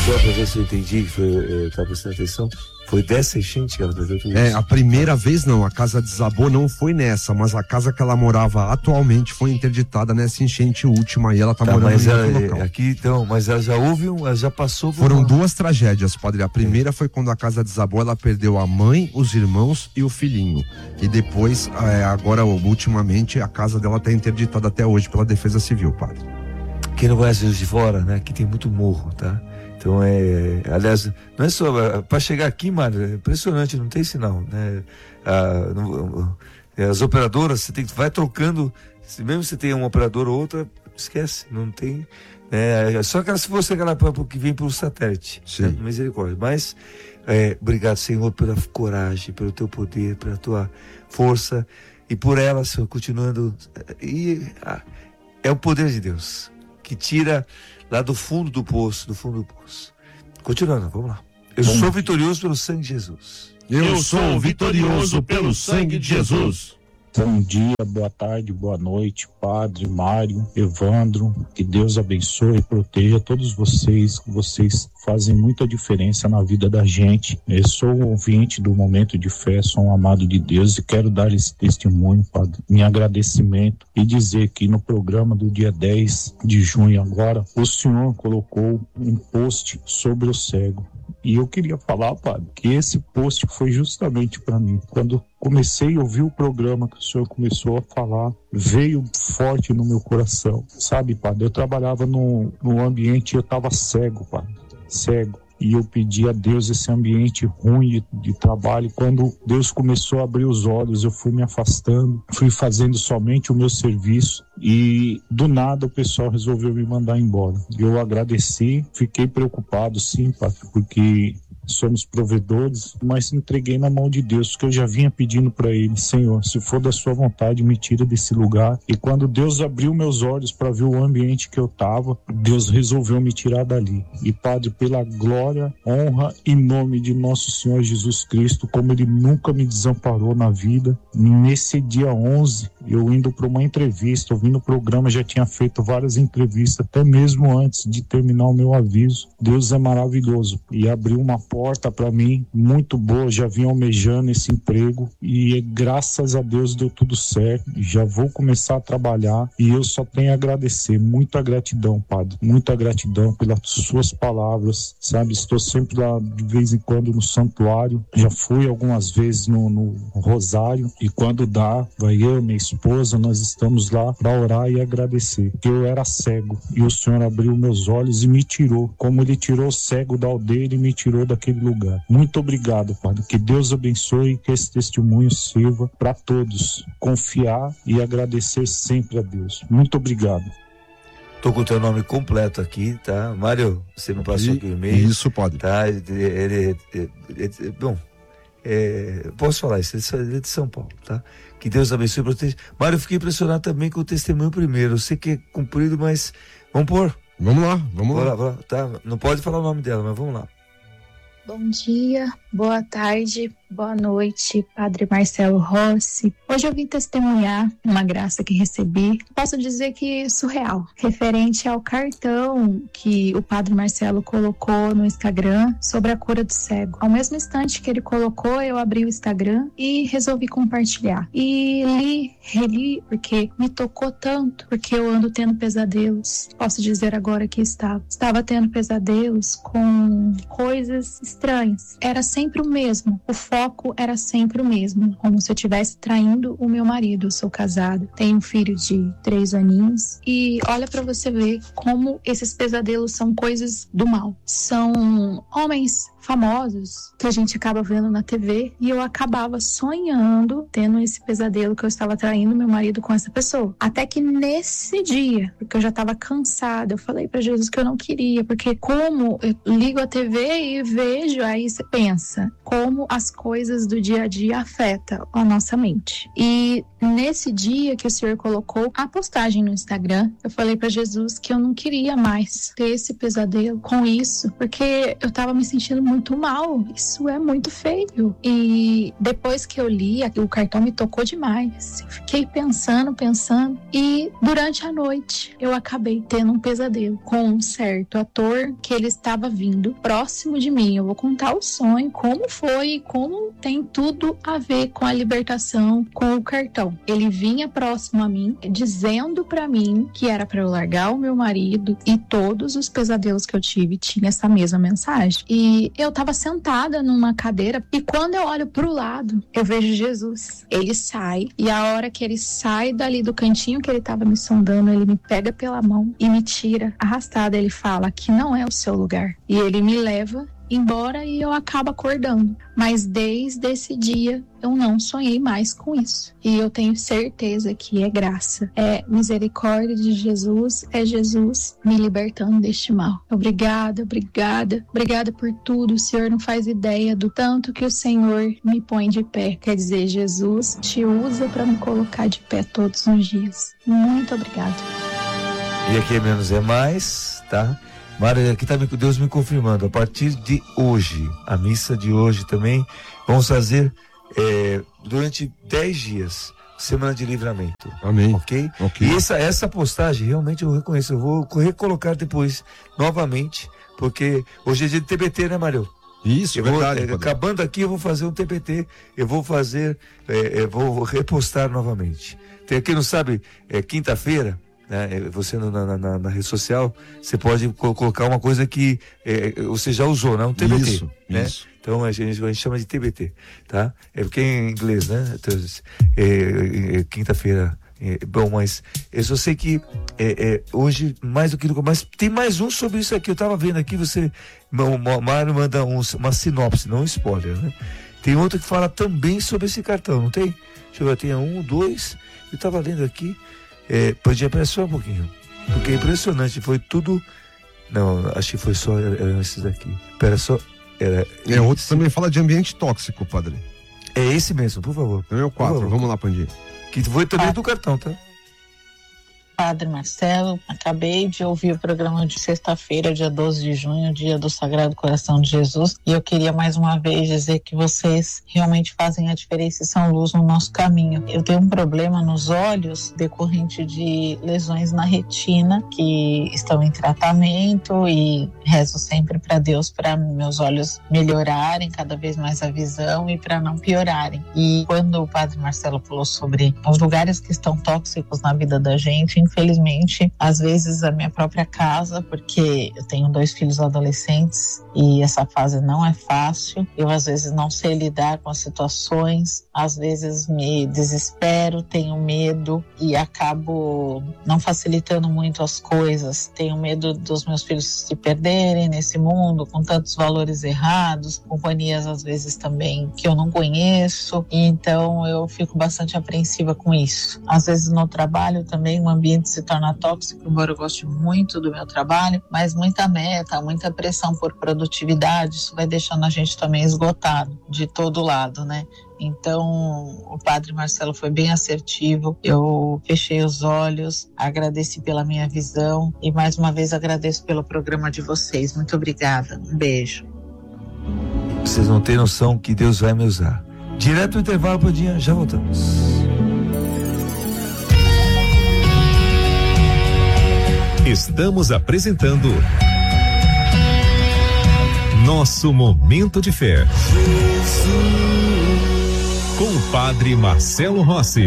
Só pra ver se eu entendi, tá prestando atenção, foi dessa enchente que ela perdeu tudo isso? A primeira vez não, a casa desabou, não foi nessa, mas a casa que ela morava atualmente foi interditada nessa enchente última e ela tá morando mas em outro local. Aqui então, mas ela já passou por Foram duas tragédias, padre. A primeira foi quando a casa desabou, ela perdeu a mãe, os irmãos e o filhinho. E depois, agora, ultimamente, a casa dela tá interditada até hoje pela Defesa Civil, padre. Quem não conhece Juiz de Fora, né? Aqui tem muito morro, tá? Então aliás, não é só para chegar aqui, mano, é impressionante, não tem sinal, né? As operadoras, vai trocando, mesmo você tem uma operadora ou outra, esquece, não tem, só que se fosse aquela que vem pelo satélite, né? Misericórdia. Mas obrigado, Senhor, pela coragem, pelo teu poder, pela tua força e por ela, Senhor, continuando. É o poder de Deus que tira lá do fundo do poço. Continuando, vamos lá. Eu sou vitorioso pelo sangue de Jesus. Eu sou vitorioso pelo sangue de Jesus. Bom dia, boa tarde, boa noite, Padre Mário, Evandro, que Deus abençoe e proteja todos vocês, que vocês fazem muita diferença na vida da gente. Eu sou um ouvinte do Momento de Fé, sou um amado de Deus e quero dar esse testemunho, Padre, meu agradecimento e dizer que no programa do dia 10 de junho agora, o senhor colocou um post sobre o cego. E eu queria falar, Padre, que esse post foi justamente para mim. Quando comecei a ouvir o programa que o senhor começou a falar, veio forte no meu coração. Sabe, Padre, eu trabalhava no ambiente e eu estava cego, Padre, cego. E eu pedi a Deus esse ambiente ruim de trabalho. Quando Deus começou a abrir os olhos, eu fui me afastando, fui fazendo somente o meu serviço e do nada o pessoal resolveu me mandar embora. Eu agradeci, fiquei preocupado sim, Padre, porque somos provedores, mas entreguei na mão de Deus, que eu já vinha pedindo para Ele: Senhor, se for da sua vontade, me tira desse lugar. E quando Deus abriu meus olhos para ver o ambiente que eu estava, Deus resolveu me tirar dali. E Padre, pela glória, honra e nome de nosso Senhor Jesus Cristo, como Ele nunca me desamparou na vida, nesse dia 11, eu indo para uma entrevista, eu vim no programa, já tinha feito várias entrevistas, até mesmo antes de terminar o meu aviso. Deus é maravilhoso e abriu uma porta para mim muito boa, já vim almejando esse emprego e graças a Deus deu tudo certo, já vou começar a trabalhar e eu só tenho a agradecer, muita gratidão, Padre, muita gratidão pelas suas palavras, sabe, estou sempre lá de vez em quando no santuário, já fui algumas vezes no rosário e quando dá, vai eu, minha esposa, nós estamos lá para orar e agradecer, que eu era cego e o Senhor abriu meus olhos e me tirou, como Ele tirou o cego da aldeia e me tirou daquele lugar. Muito obrigado, Padre. Que Deus abençoe, que esse testemunho sirva para todos. Confiar e agradecer sempre a Deus. Muito obrigado. Tô com o teu nome completo aqui, tá? Mário, você não passou aqui o e-mail? Isso, Padre. Tá? Bom, posso falar isso? Ele é de São Paulo, tá? Que Deus abençoe e proteja. Mário, eu fiquei impressionado também com o testemunho primeiro. Eu sei que é comprido, mas vamos pôr. Vamos lá. Vamos lá, tá? Não pode falar o nome dela, mas vamos lá. Bom dia, boa tarde, boa noite, Padre Marcelo Rossi. Hoje eu vim testemunhar uma graça que recebi. Posso dizer que surreal, referente ao cartão que o Padre Marcelo colocou no Instagram sobre a cura do cego. Ao mesmo instante que ele colocou, eu abri o Instagram e resolvi compartilhar. E reli, porque me tocou tanto, porque eu ando tendo pesadelos. Posso dizer agora que estava tendo pesadelos com coisas estranhas. Era sempre o mesmo. O foco era sempre o mesmo. Como se eu estivesse traindo o meu marido. Eu sou casada, tenho um filho de 3 aninhos. E olha pra você ver como esses pesadelos são coisas do mal. São homens famosos que a gente acaba vendo na TV e eu acabava sonhando tendo esse pesadelo que eu estava traindo meu marido com essa pessoa. Até que nesse dia, porque eu já estava cansada, eu falei pra Jesus que eu não queria, porque como eu ligo a TV e vejo vejo, aí você pensa como as coisas do dia a dia afetam a nossa mente. E nesse dia que o Senhor colocou a postagem no Instagram, eu falei para Jesus que eu não queria mais ter esse pesadelo com isso, porque eu tava me sentindo muito mal. Isso é muito feio. E depois que eu li, o cartão me tocou demais. Eu fiquei pensando, e durante a noite eu acabei tendo um pesadelo com um certo ator que ele estava vindo próximo de mim. Eu vou contar o sonho, como foi, como tem tudo a ver com a libertação, com o cartão. Ele vinha próximo a mim, dizendo pra mim que era pra eu largar o meu marido, e todos os pesadelos que eu tive tinha essa mesma mensagem. E eu tava sentada numa cadeira, e quando eu olho pro lado, eu vejo Jesus. Ele sai, e a hora que ele sai dali do cantinho que ele tava me sondando, ele me pega pela mão e me tira arrastada. Ele fala que não é o seu lugar, e ele me leva embora, e eu acabo acordando. Mas desde esse dia eu não sonhei mais com isso. E eu tenho certeza que é graça, é misericórdia de Jesus, é Jesus me libertando deste mal. Obrigada por tudo. O Senhor não faz ideia do tanto que o Senhor me põe de pé. Quer dizer, Jesus te usa para me colocar de pé todos os dias. Muito obrigada. E aqui é menos é mais, tá? Mário, aqui está Deus me confirmando, a partir de hoje, a missa de hoje também, vamos fazer durante 10 dias, semana de livramento. Amém. Ok? E essa postagem, realmente eu reconheço, eu vou recolocar depois, novamente, porque hoje é dia de TBT, né, Mário? Isso, é verdade. Acabando aqui, eu vou fazer um TBT, eu vou vou repostar novamente. Tem quem não sabe, quinta-feira, você na rede social, você pode colocar uma coisa que você já usou, né? Um TBT. Isso, né? isso. Então a gente chama de TBT, tá? É porque em inglês, né? Então, quinta-feira. Bom, mas eu só sei que hoje, mais do que nunca, mas tem mais um sobre isso aqui. Eu tava vendo aqui, o Mário manda uma sinopse, não um spoiler, né? Tem outro que fala também sobre esse cartão, não tem? Deixa eu ver, tem 1, 2, eu tava lendo aqui. Podia apressar um pouquinho, porque é impressionante, foi tudo. Não, acho que foi só esses daqui. Outro também fala de ambiente tóxico, padre. É esse mesmo, por favor. Então é o 4, vamos lá, Pandi. Que foi também do cartão, tá? Padre Marcelo, acabei de ouvir o programa de sexta-feira, dia 12 de junho, dia do Sagrado Coração de Jesus, e eu queria mais uma vez dizer que vocês realmente fazem a diferença e são luz no nosso caminho. Eu tenho um problema nos olhos decorrente de lesões na retina que estão em tratamento, e rezo sempre para Deus para meus olhos melhorarem cada vez mais a visão e para não piorarem. E quando o Padre Marcelo falou sobre os lugares que estão tóxicos na vida da gente, infelizmente, às vezes a minha própria casa, porque eu tenho 2 filhos adolescentes e essa fase não é fácil. Eu às vezes não sei lidar com as situações, às vezes me desespero, tenho medo e acabo não facilitando muito as coisas. Tenho medo dos meus filhos se perderem nesse mundo com tantos valores errados, companhias às vezes também que eu não conheço, e então eu fico bastante apreensiva com isso. Às vezes no trabalho também o ambiente se torna tóxico, embora eu goste muito do meu trabalho, mas muita meta, muita pressão por produtividade, isso vai deixando a gente também esgotado de todo lado, né? Então, o Padre Marcelo foi bem assertivo, eu fechei os olhos, agradeci pela minha visão e mais uma vez agradeço pelo programa de vocês. Muito obrigada, um beijo. Vocês não têm noção que Deus vai me usar. Direto no intervalo, Pandinha, já voltamos. Estamos apresentando Nosso Momento de Fé com o Padre Marcelo Rossi.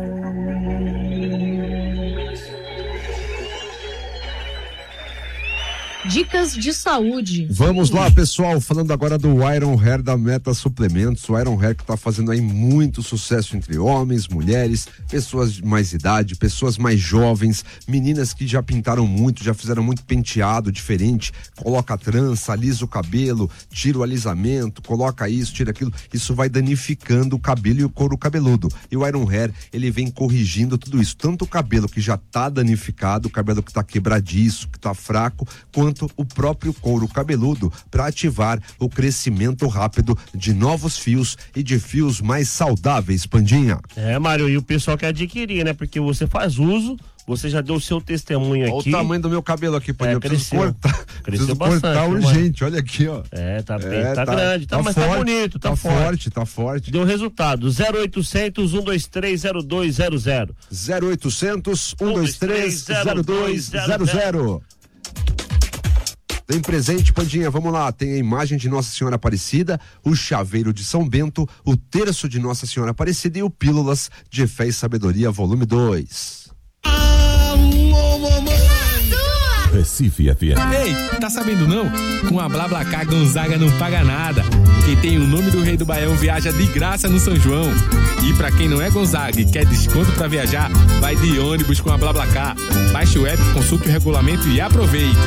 Dicas de saúde. Vamos lá, pessoal, falando agora do Iron Hair da Meta Suplementos. O Iron Hair que está fazendo aí muito sucesso entre homens, mulheres, pessoas de mais idade, pessoas mais jovens, meninas que já pintaram muito, já fizeram muito penteado diferente, coloca a trança, alisa o cabelo, tira o alisamento, coloca isso, tira aquilo, isso vai danificando o cabelo e o couro cabeludo. E o Iron Hair, ele vem corrigindo tudo isso, tanto o cabelo que já tá danificado, o cabelo que tá quebradiço, que tá fraco, quanto isso, o próprio couro cabeludo para ativar o crescimento rápido de novos fios e de fios mais saudáveis, Pandinha. Mário, e o pessoal quer adquirir, né? Porque você faz uso, você já deu o seu testemunho aqui. Olha o tamanho do meu cabelo aqui, Pandinha. Cresceu Cortar urgente, olha aqui, ó. Tá grande, mas forte, tá bonito, tá forte. Deu resultado, 0800 123 0200. 0800 123 0200. Tem presente, Pandinha, vamos lá, tem a imagem de Nossa Senhora Aparecida, o chaveiro de São Bento, o terço de Nossa Senhora Aparecida e o Pílulas de Fé e Sabedoria, volume 2. Alô, mamãe! Recife FM. Ei, tá sabendo não? Com a BlaBlaCar, Gonzaga não paga nada. Quem tem o nome do Rei do Baião viaja de graça no São João. E pra quem não é Gonzaga e quer desconto pra viajar, vai de ônibus com a BlaBlaCar. Baixe o app, consulte o regulamento e aproveite.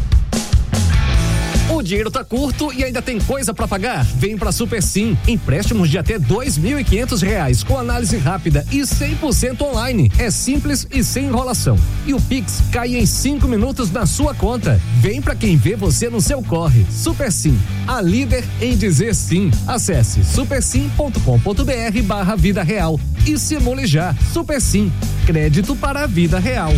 O dinheiro tá curto e ainda tem coisa pra pagar? Vem pra Super Sim. Empréstimos de até R$2.500 com análise rápida e 100% online. É simples e sem enrolação. E o Pix cai em 5 minutos na sua conta. Vem pra quem vê você no seu corre. Super Sim, a líder em dizer sim. Acesse supersim.com.br/vida real e simule já. Super Sim, crédito para a vida real.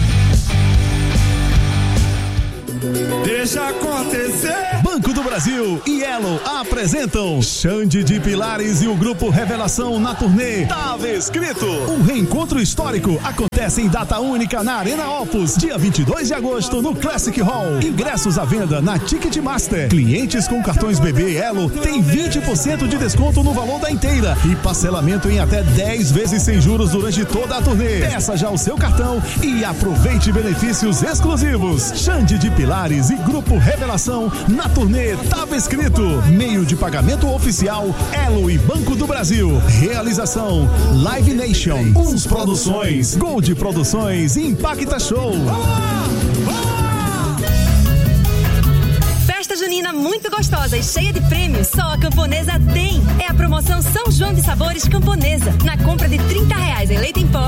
Deixa acontecer. Banco do Brasil e Elo apresentam Xande de Pilares e o Grupo Revelação na turnê Tava Escrito. Um reencontro histórico acontece em data única na Arena Opus, dia 22 de agosto no Classic Hall. Ingressos à venda na Ticketmaster. Clientes com cartões BB e Elo têm 20% de desconto no valor da inteira e parcelamento em até 10 vezes sem juros durante toda a turnê. Peça já o seu cartão e aproveite benefícios exclusivos. Xande de Pilares e Grupo Revelação na turnê Tava Escrito. Meio de pagamento oficial Elo e Banco do Brasil. Realização Live Nation, Uns Produções, Gold Produções e Impacta Show. Festa junina muito gostosa e cheia de prêmios, só a Camponesa tem. É a promoção São João de Sabores Camponesa. Na compra de R$30 em leite em pó